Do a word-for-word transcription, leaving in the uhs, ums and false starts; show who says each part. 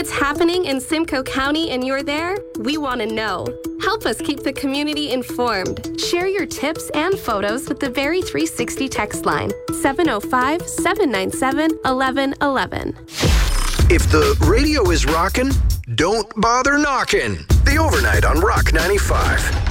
Speaker 1: what's happening in Simcoe County and you're there? We want to know. Help us keep the community informed. Share your tips and photos with the Very three sixty text line, seven oh five, seven nine seven, one one one one.
Speaker 2: If the radio is rockin', don't bother knocking. The Overnight on Rock ninety-five.